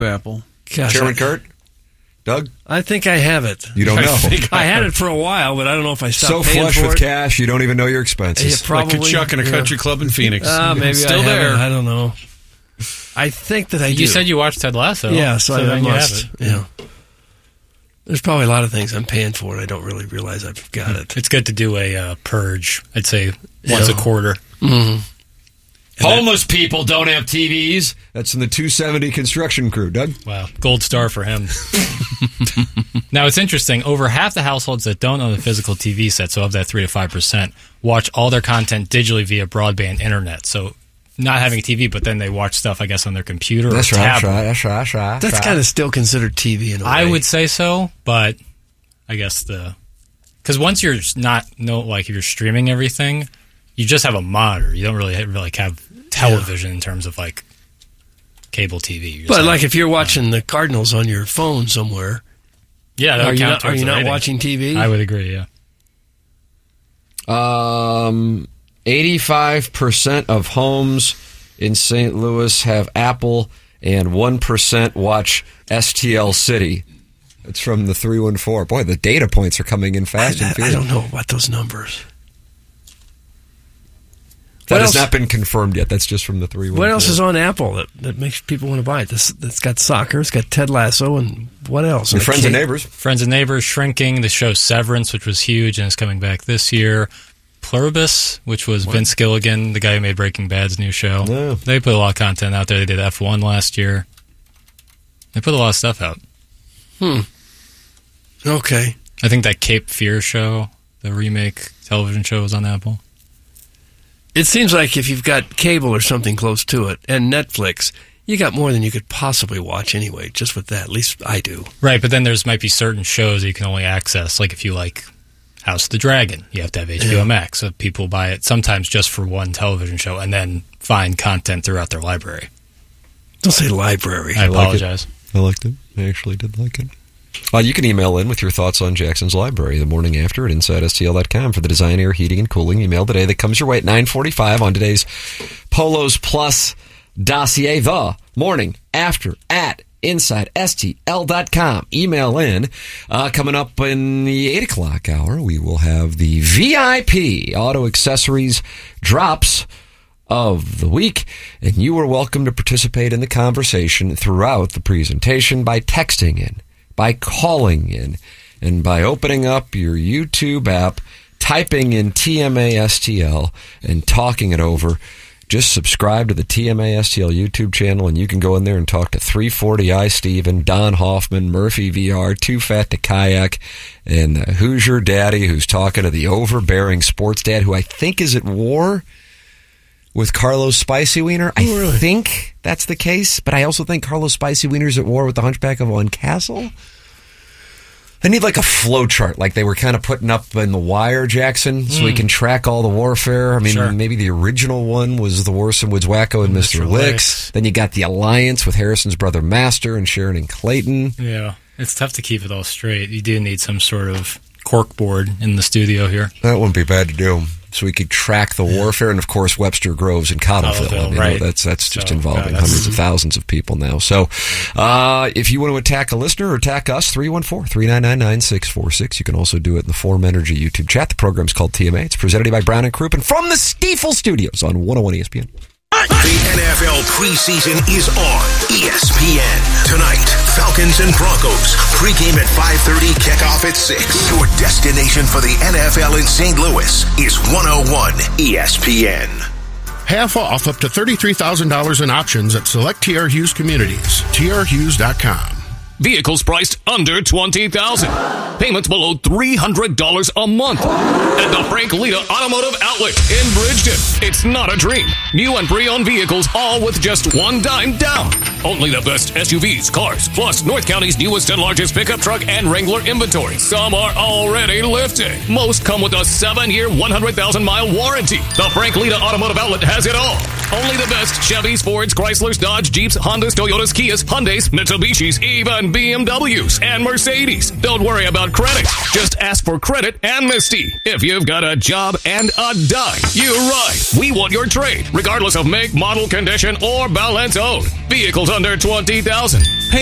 Apple. Gosh, Chairman Kurt? Doug? I think I have it. You don't know. I had it for a while, but I don't know if I stopped so paying flush for with it. cash, you don't even know your expenses. Yeah, probably. Like a Chuck in a country club in Phoenix. Maybe Still I there. have it. I don't know. I think that I do. You said you watched Ted Lasso. Yeah, so I then must. you have it. Yeah. There's probably a lot of things I'm paying for and I don't really realize I've got it. It's good to do a purge, I'd say, once a quarter. Mm-hmm. Homeless people don't have TVs. That's in the 270 construction crew, Doug. Wow, gold star for him. Now, it's interesting. Over half the households that don't own a physical TV set, so of that 3 to 5%, watch all their content digitally via broadband internet. So not having a TV, but then they watch stuff, I guess, on their computer or tablet. That's kind of still considered TV in a way. I would say so, but I guess because once you're if you're streaming everything, you just have a monitor. You don't really have television in terms of like cable TV. But like if you're watching the Cardinals on your phone somewhere, that would count are you not ratings. watching TV? I would agree. Yeah. 85% of homes in St. Louis have Apple, and 1% watch STL City. It's from the 314. Boy, the data points are coming in fast and furious. I don't know about those numbers. That has not been confirmed yet. That's just from the 314. What else is on Apple that makes people want to buy it? It's got soccer, it's got Ted Lasso, and what else? Your Friends and Neighbors. Friends and Neighbors, Shrinking, the show Severance, which was huge and is coming back this year. Pluribus, which was Vince Gilligan, the guy who made Breaking Bad's new show. Yeah. They put a lot of content out there. They did F1 last year. They put a lot of stuff out. Okay. I think that Cape Fear show, the remake television show, was on Apple. It seems like if you've got cable or something close to it, and Netflix, you got more than you could possibly watch anyway, just with that. At least I do. Right, but then there's might be certain shows that you can only access. Like if you like House of the Dragon, you have to have HBO Max. So people buy it sometimes just for one television show and then find content throughout their library. Don't say library. I apologize. I liked it. I actually did like it. You can email in with your thoughts on Jackson's Library the morning after at InsideSTL.com for the Design, Air, Heating, and Cooling email today that comes your way at 9:45 on today's Polos Plus dossier. The morning after at InsideSTL.com. Email in. Coming up in the 8 o'clock hour, we will have the VIP Auto Accessories Drops of the week, and you are welcome to participate in the conversation throughout the presentation by texting in, by calling in, and by opening up your YouTube app, typing in TMASTL, and talking it over. Just subscribe to the TMASTL YouTube channel, and you can go in there and talk to 340i Steven, Don Hoffman, Murphy VR, Too Fat to Kayak, and Hoosier Daddy, who's talking to the overbearing sports dad, who I think is at war with Carlos Spicy Wiener. I think that's the case, but I also think Carlos Spicy Wiener's at war with the Hunchback of One Castle. I need like a flow chart, like they were kind of putting up in The Wire, Jackson, so we can track all the warfare. I mean, maybe the original one was the Worson Woods Wacko and Mr. Licks. Then you got the alliance with Harrison's brother Master and Sharon and Clayton. Yeah, it's tough to keep it all straight. You do need some sort of corkboard in the studio here. That wouldn't be bad to do. So we could track the warfare, and of course Webster Groves and Cottleville. Right. That's just involving hundreds of thousands of people now. So if you want to attack a listener or attack us, 314-399-9646. You can also do it in the Form Energy YouTube chat. The program's called TMA. It's presented by Brown and Crouppen from the Stiefel Studios on 101 ESPN. The NFL preseason is on ESPN. Tonight, Falcons and Broncos. Pregame at 5:30, kickoff at 6. Your destination for the NFL in St. Louis is 101 ESPN. Half off up to $33,000 in options at select TR Hughes communities. trhughes.com. Vehicles priced under $20,000. Payments below $300 a month. At the Frank Lita Automotive Outlet in Bridgeton. It's not a dream. New and pre-owned vehicles, all with just one dime down. Only the best SUVs, cars, plus North County's newest and largest pickup truck and Wrangler inventory. Some are already lifting. Most come with a 7-year, 100,000-mile warranty. The Frank Lita Automotive Outlet has it all. Only the best Chevys, Fords, Chryslers, Dodge, Jeeps, Hondas, Toyotas, Kias, Hyundais, Mitsubishis, even BMWs and Mercedes. Don't worry about credit. Just ask for credit amnesty. If you've got a job and a dime, you're right. We want your trade, regardless of make, model, condition, or balance owed. Vehicles under $20,000.